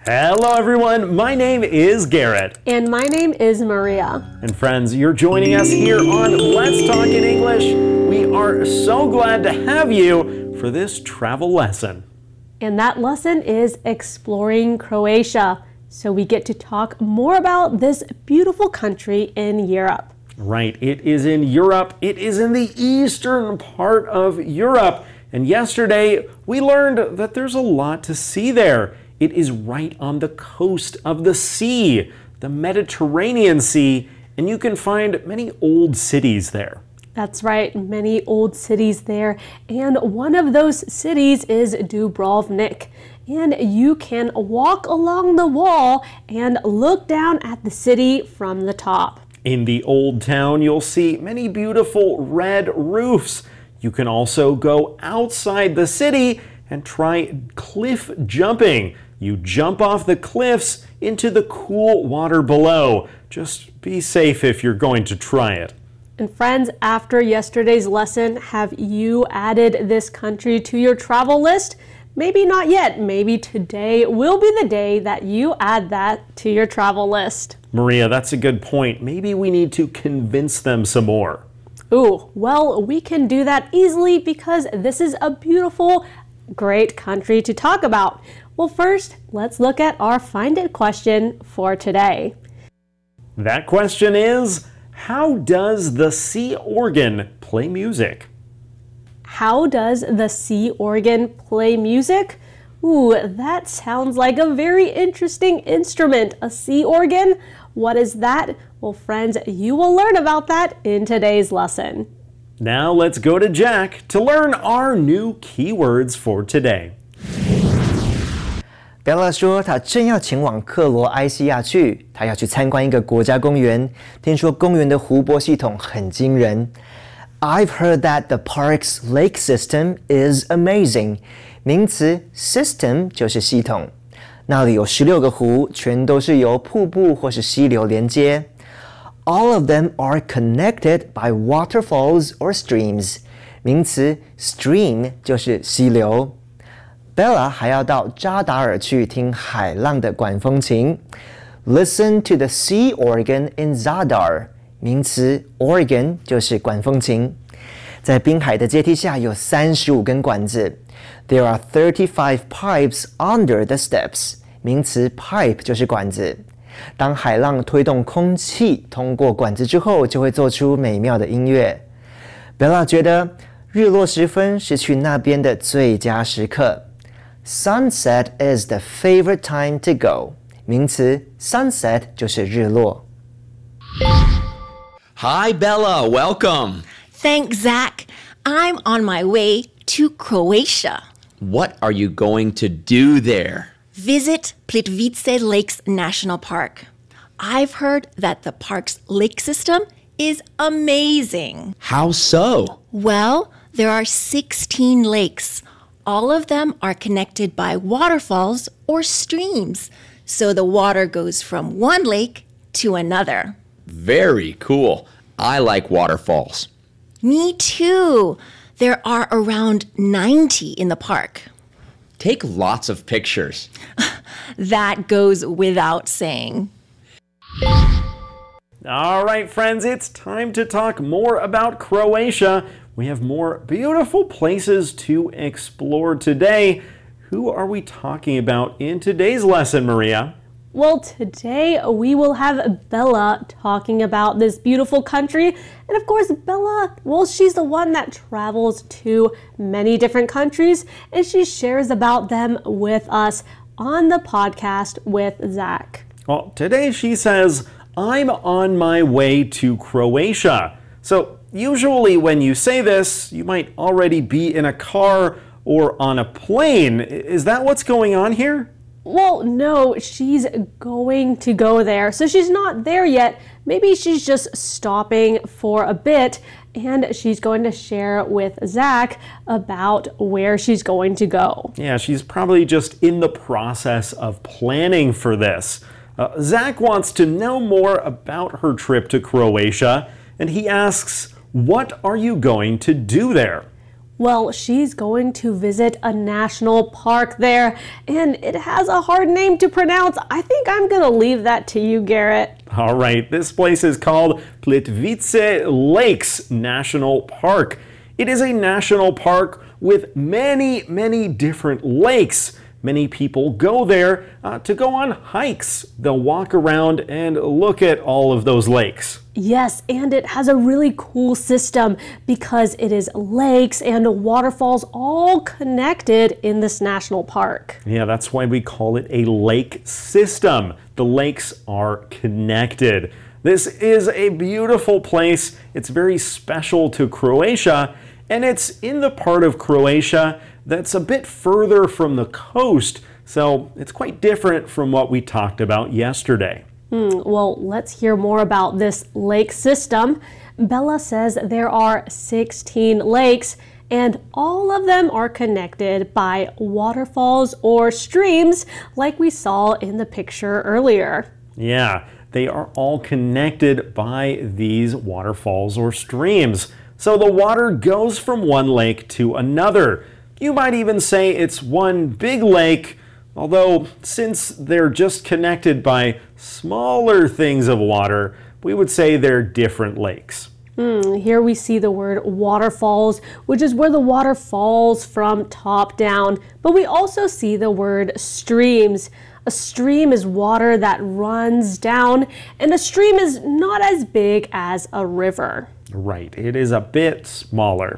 Hello everyone, my name is Garrett. And my name is Maria. And friends, you're joining us here on Let's Talk in English. We are so glad to have you for this travel lesson. And that lesson is exploring Croatia. So we get to talk more about this beautiful country in Europe. Right, it is in Europe. It is in the eastern part of Europe. And yesterday we learned that there's a lot to see there. It is right on the coast of the sea, the Mediterranean Sea, and you can find many old cities there. That's right, many old cities there, and one of those cities is Dubrovnik. And you can walk along the wall and look down at the city from the top. In the old town, you'll see many beautiful red roofs. You can also go outside the city and try cliff jumping. You jump off the cliffs into the cool water below. Just be safe if you're going to try it. And friends, after yesterday's lesson, have you added this country to your travel list? Maybe not yet. Maybe today will be the day that you add that to your travel list. Maria, that's a good point. Maybe we need to convince them some more. Ooh, well, we can do that easily because this is a beautiful, great country to talk about. Well, first, let's look at our Find It question for today. That question is, how does the sea organ play music? How does the sea organ play music? Ooh, that sounds like a very interesting instrument. A sea organ? What is that? Well, friends, you will learn about that in today's lesson. Now let's go to Jack to learn our new keywords for today. Bella 说她正要前往克罗埃西亚去，她要去参观一个国家公园，听说公园的湖泊系统很惊人。I've heard that the park's lake system is amazing. 名词 system 就是系统，那里有16个湖，全都是由瀑布或是溪流连接。All of them are connected by waterfalls or streams. 名词 stream 就是溪流。Bella 还要到扎达尔去听海浪的管风琴。Listen to the sea organ in Zadar. 名词 organ 就是管风琴。在滨海的阶梯下有35根管子。There are 35 pipes under the steps. 名词 pipe 就是管子。当海浪推动空气通过管子之后，就会做出美妙的音乐。Bella 觉得日落时分是去那边的最佳时刻。Sunset is the favorite time to go. 名词 sunset 就是日落。 Hi, Bella. Welcome. Thanks, Zach. I'm on my way to Croatia. What are you going to do there? Visit Plitvice Lakes National Park. I've heard that the park's lake system is amazing. How so? Well, there are 16 lakes. All of them are connected by waterfalls or streams. So the water goes from one lake to another. Very cool. I like waterfalls. Me too. There are around 90 in the park. Take lots of pictures. That goes without saying. All right, friends, it's time to talk more about Croatia. We have more beautiful places to explore today. Who are we talking about in today's lesson, Maria? Well, today we will have Bella talking about this beautiful country. And of course, Bella, well, she's the one that travels to many different countries, and she shares about them with us on the podcast with Zach. Well, today she says, I'm on my way to Croatia. So usually when you say this, you might already be in a car or on a plane. Is that what's going on here? Well, no, she's going to go there. So she's not there yet. Maybe she's just stopping for a bit, and she's going to share with Zach about where she's going to go. Yeah, she's probably just in the process of planning for this. Zach wants to know more about her trip to Croatia, and he asks, what are you going to do there? Well, she's going to visit a national park there, and it has a hard name to pronounce. I think I'm going to leave that to you, Garrett. All right, this place is called Plitvice Lakes National Park. It is a national park with many, many different lakes. Many people go there to go on hikes. They'll walk around and look at all of those lakes. Yes, and it has a really cool system because it is lakes and waterfalls all connected in this national park. Yeah, that's why we call it a lake system. The lakes are connected. This is a beautiful place. It's very special to Croatia, and it's in the part of Croatia that's a bit further from the coast, so it's quite different from what we talked about yesterday. Well, let's hear more about this lake system. Bella says there are 16 lakes, and all of them are connected by waterfalls or streams like we saw in the picture earlier. Yeah, they are all connected by these waterfalls or streams. So the water goes from one lake to another. You might even say it's one big lake, although since they're just connected by smaller things of water, we would say they're different lakes. Here we see the word waterfalls, which is where the water falls from top down. But we also see the word streams. A stream is water that runs down, and a stream is not as big as a river. Right, it is a bit smaller.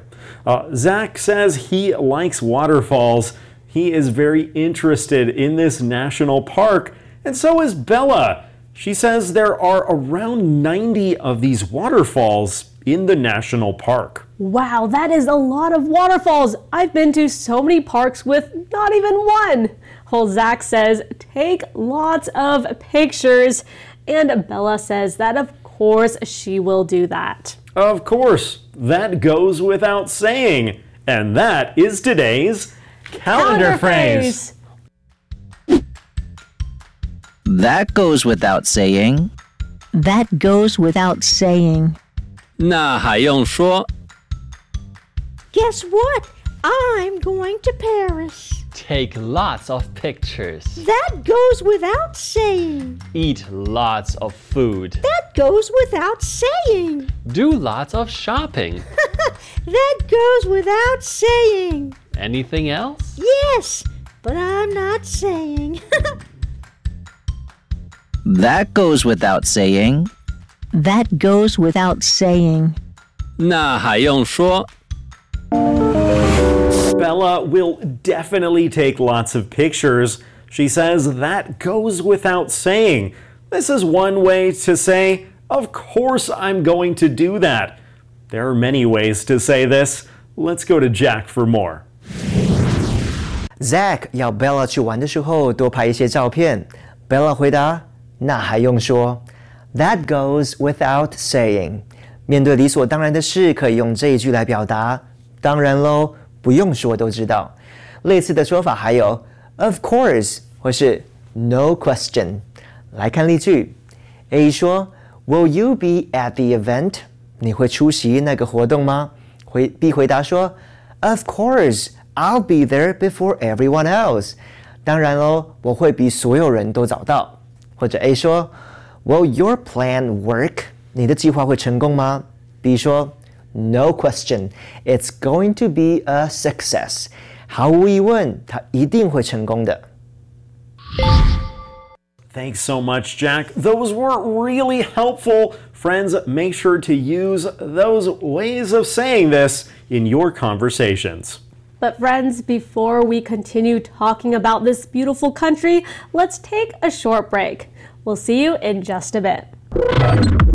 Zach says he likes waterfalls. He is very interested in this national park, and so is Bella. She says there are around 90 of these waterfalls in the national park. Wow, that is a lot of waterfalls. I've been to so many parks with not even one. Well, Zach says take lots of pictures, and Bella says that of course she will do that. Of course, that goes without saying. And that is today's calendar phrase. That goes without saying. That goes without saying. 那还用说 Guess what? I'm going to Paris. Take lots of pictures. That goes without saying. Eat lots of food. That goes without saying. Do lots of shopping. That goes without saying. Anything else? Yes, but I'm not saying. That goes without saying. That goes without saying. 那还用说 Bella will definitely take lots of pictures. She says that goes without saying. This is one way to say, of course I'm going to do that. There are many ways to say this. Let's go to Jack for more. Zach 要 Bella 去玩的时候多拍一些照片。Bella 回答：那还用说 ？That goes without saying。面对理所当然的事，可以用这一句来表达。当然喽，不用说都知道。类似的说法还有 Of course 或是 No question。来看例句 ，A 说 Will you be at the event？ 你会出席那个活动吗？B 回答说 Of course。I'll be there before everyone else. 当然咯，我会比所有人都早到。或者 A 说 Will your plan work? 你的计划会成功吗？ B 说 No question. It's going to be a success. 毫无疑问，它一定会成功的。 Thanks so much, Jack. Those were really helpful. Friends, make sure to use those ways of saying this in your conversations. But friends, before we continue talking about this beautiful country, let's take a short break. We'll see you in just a bit.